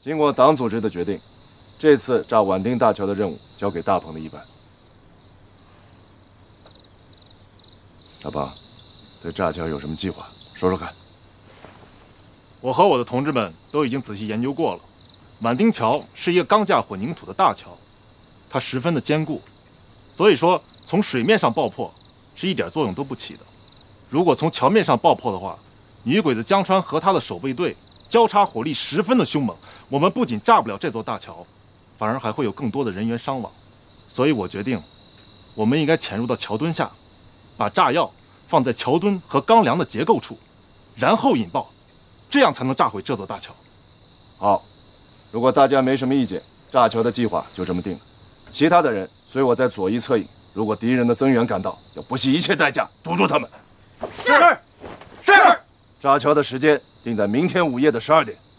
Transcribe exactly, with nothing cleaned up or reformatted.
经过党组织的决定，这次炸宛丁大桥的任务交给大鹏的一班。大鹏，对炸桥有什么计划？说说看。 我和我的同志们都已经仔细研究过了。宛丁桥是一个钢架混凝土的大桥，它十分的坚固，所以说从水面上爆破是一点作用都不起的。如果从桥面上爆破的话，女鬼子江川和他的守备队交叉火力十分的凶猛，我们不仅炸不了这座大桥，反而还会有更多的人员伤亡。所以我决定，我们应该潜入到桥墩下，把炸药放在桥墩和钢梁的结构处，然后引爆，这样才能炸毁这座大桥。 好，如果大家没什么意见，炸桥的计划就这么定了。其他的人随我在左翼侧应，如果敌人的增援赶到，要不惜一切代价堵住他们。 是是。 炸桥的时间定在明天午夜的十二点。